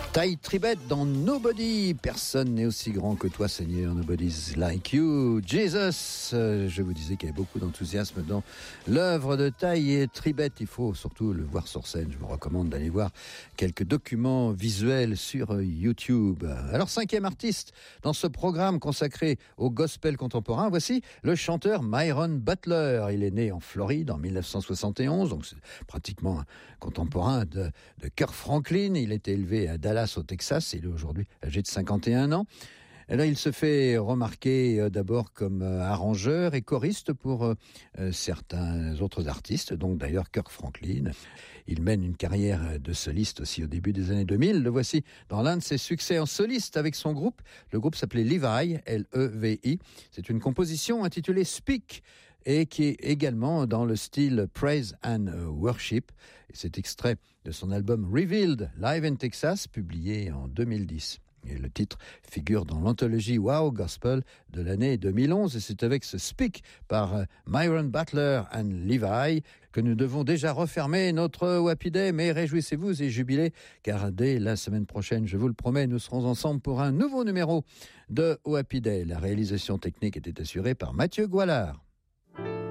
Ty Tribbett dans Nobody. Personne n'est aussi grand que toi, Seigneur. Nobody's like you. Jesus. Je vous disais qu'il y avait beaucoup d'enthousiasme dans l'œuvre de Ty Tribbett. Il faut surtout le voir sur scène. Je vous recommande d'aller voir quelques documents visuels sur YouTube. Alors, 5e artiste dans ce programme consacré au gospel contemporain. Voici le chanteur Myron Butler. Il est né en Floride en 1971, donc c'est pratiquement un contemporain de Kirk Franklin. Il était élevé à Dallas au Texas. Il est aujourd'hui âgé de 51 ans. Et là, il se fait remarquer d'abord comme arrangeur et choriste pour certains autres artistes, donc d'ailleurs Kirk Franklin. Il mène une carrière de soliste aussi au début des années 2000. Le voici dans l'un de ses succès en soliste avec son groupe. Le groupe s'appelait Levi, L-E-V-I. C'est une composition intitulée Speak et qui est également dans le style Praise and Worship. Et c'est extrait de son album Revealed, Live in Texas, publié en 2010. Et le titre figure dans l'anthologie Wow Gospel de l'année 2011. Et c'est avec ce Speak par Myron Butler and Levi que nous devons déjà refermer notre Happy Day. Mais réjouissez-vous et jubilez, car dès la semaine prochaine, je vous le promets, nous serons ensemble pour un nouveau numéro de Happy Day. La réalisation technique était assurée par Mathieu Goualard.